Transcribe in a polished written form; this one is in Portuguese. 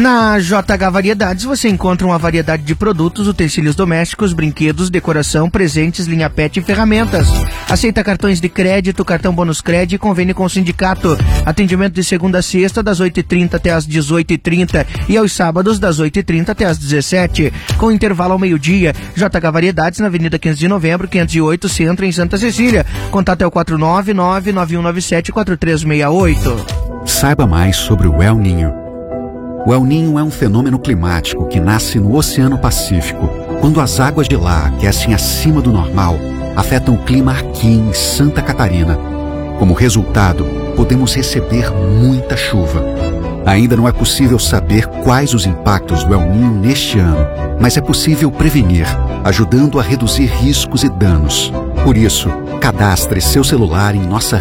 Na JH Variedades você encontra uma variedade de produtos, utensílios domésticos, brinquedos, decoração, presentes, linha pet e ferramentas. Aceita cartões de crédito, cartão bônus crédito e convênio com o sindicato. Atendimento de segunda a sexta, das 8h30 até as 18h30 e aos sábados, das 8h30 até as 17h, com intervalo ao meio-dia. JH Variedades, na Avenida 15 de Novembro, 508, Centro, em Santa Cecília. Contato é o 499-9197-4368. Saiba mais sobre o El Niño. O El Niño é um fenômeno climático que nasce no Oceano Pacífico, quando as águas de lá aquecem acima do normal, afetam o clima aqui em Santa Catarina. Como resultado, podemos receber muita chuva. Ainda não é possível saber quais os impactos do El Niño neste ano, mas é possível prevenir, ajudando a reduzir riscos e danos. Por isso, cadastre seu celular em nossa